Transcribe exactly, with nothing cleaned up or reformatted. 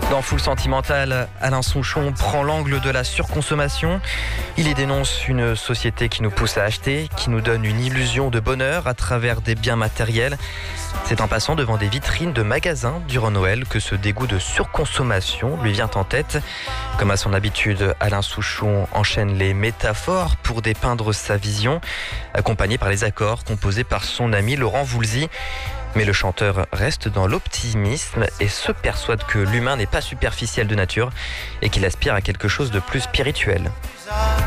Dans Full Sentimental, Alain Souchon prend l'angle de la surconsommation. Il y dénonce une société qui nous pousse à acheter, qui nous donne une illusion de bonheur à travers des biens matériels. C'est en passant devant des vitrines de magasins durant Noël que ce dégoût de surconsommation lui vient en tête. Comme à son habitude, Alain Souchon enchaîne les métaphores pour dépeindre sa vision, accompagné par les accords composés par son ami Laurent Voulzy. Mais le chanteur reste dans l'optimisme et se persuade que l'humain n'est pas superficiel de nature et qu'il aspire à quelque chose de plus spirituel.